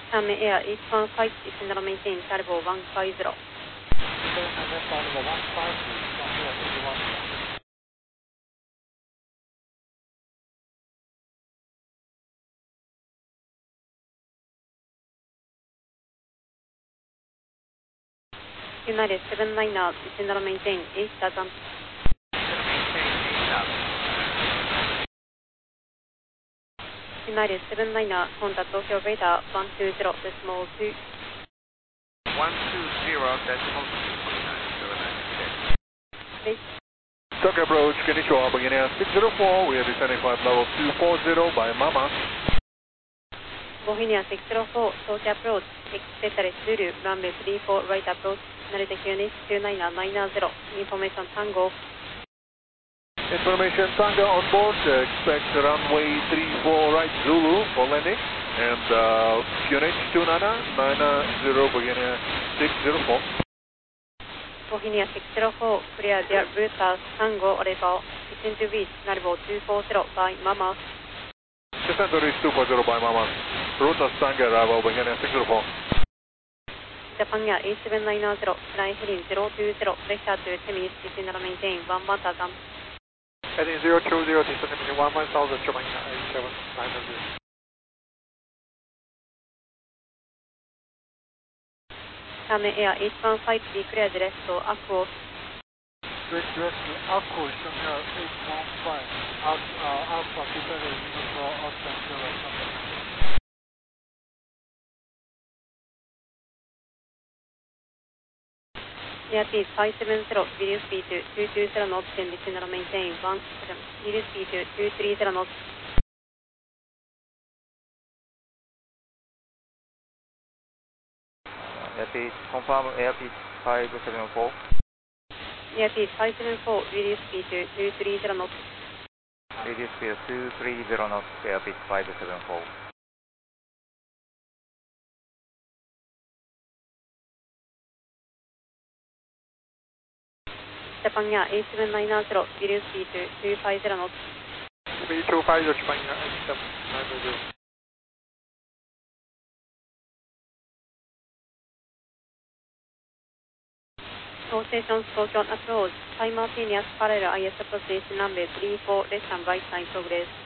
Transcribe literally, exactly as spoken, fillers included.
Turn Air eight one five, descend and maintain Carbo one five zero. United seven niner, descend and maintain eight thousand. United seven niner, contact Tokyo radar one two zero decimal two. one two zero decimal two. Tokyo approach, Konnichiwa, beginning at six zero four, we are descending flight level two four zero by Mama. Bohemia six zero four, Tokyo approach, expected Zulu, runway three four, right approach, Narita unit two nine nine zero, information Tango. Information Tango on board, uh, expect runway three four right Zulu for landing, and uh, unit two nine nine zero, beginning at six zero four. Bohemia six zero four, clear their route as Tango Arrival, descend to reach Narita two four zero by Mama. Descend to reach two four zero by Mama. Route as Tango Arrival, beginning at six zero four. Japan Air eight seven nine zero, fly heading zero two zero, pressure to Temis, descend and maintain one one thousand. Heading zero two zero, descending one one thousand, Japan Air eight seven nine zero. Turn Air eight one five, be clear direct to Aquo. Direct direct to Aquo, Japan Air eight one five, Alpha, Peter, Universal, Oscar, Zero, Airspeed five seven zero, video speed two two zero knots, and descend and maintain one seven, video speed two three zero knots. Airspeed, confirm airspeed five seven four. Airspeed five seven four, video speed two three zero knots. Radio speed two three zero knots, airspeed five seven four. Japan Air eight seven nine zero, video speed two five zero knots. Speed two five zero, Japan Air eight seven nine zero. All stations Tokyo approach, simultaneous parallel I S approach runway three four, less than right side progress.